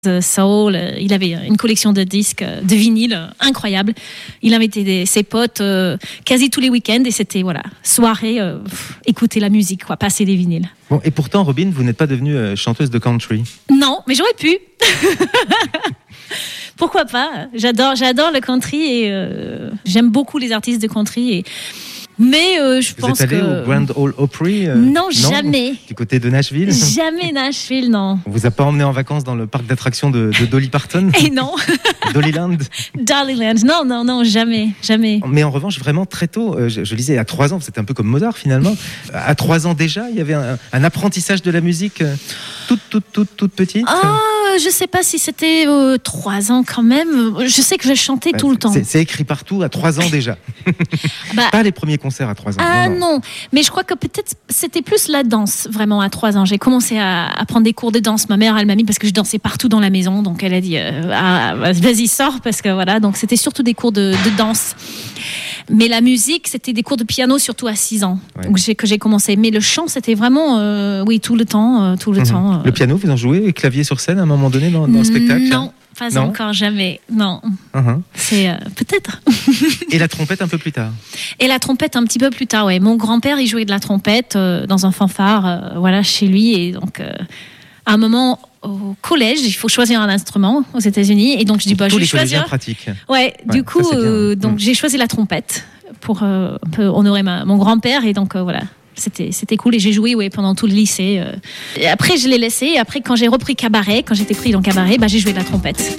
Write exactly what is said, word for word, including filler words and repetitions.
soul. Il avait une collection de disques, de vinyles incroyable. Il invitait des, ses potes euh, quasi tous les week-ends et c'était voilà soirée, euh, pff, écouter la musique, quoi, passer des vinyles. Bon, et pourtant, Robyn, vous n'êtes pas devenue euh, chanteuse de country. Non, mais j'aurais pu. Pourquoi pas ? J'adore, j'adore le country et euh, j'aime beaucoup les artistes de country et mais euh, je vous pense êtes allé que au Grand Ole Opry euh, non, jamais. Du côté de Nashville. Jamais Nashville, non. On vous a pas emmené en vacances dans le parc d'attractions de, de Dolly Parton? Et non. Dollyland. Dollyland. Non, non, non, jamais, jamais. Mais en revanche, vraiment très tôt, euh, je, je lisais à trois ans, c'était un peu comme Mozart finalement. À trois ans déjà, il y avait un, un apprentissage de la musique euh, toute, toute, toute, toute petite. Oh, je sais pas si c'était euh, trois ans quand même. Je sais que je chantais bah, tout le temps. C'est, c'est écrit partout à trois ans déjà. Bah, pas les premiers concerts à trois ans. Ah non, non. non, mais je crois que peut-être c'était plus la danse vraiment à trois ans. J'ai commencé à, à prendre des cours de danse. Ma mère, elle m'a mis parce que je dansais partout dans la maison, donc elle a dit euh, ah, vas-y sors parce que voilà. Donc c'était surtout des cours de, de danse. Mais la musique, c'était des cours de piano surtout à six ans, ouais. donc j'ai, que j'ai commencé. Mais le chant, c'était vraiment euh, oui tout le temps, euh, tout le mmh. temps. Euh... Le piano, vous en jouez, et clavier sur scène à un moment donné dans, dans le spectacle? Non. Pas non. encore, jamais. Non. Uh-huh. C'est euh, peut-être. Et la trompette un peu plus tard. Et la trompette un petit peu plus tard, ouais. Mon grand-père, il jouait de la trompette euh, dans un fanfare, euh, voilà, chez lui. Et donc, euh, à un moment, au collège, il faut choisir un instrument aux États-Unis. Et donc, je dis, bah, tous je vais les choisir. Pratiques. Ouais. Du ouais, coup, ça, euh, donc mmh. j'ai choisi la trompette pour euh, un peu honorer ma, mon grand-père. Et donc, euh, voilà. C'était, c'était cool et j'ai joué ouais, pendant tout le lycée. Et après, je l'ai laissé. Et après, quand j'ai repris cabaret, quand j'étais pris dans cabaret, bah, j'ai joué de la trompette.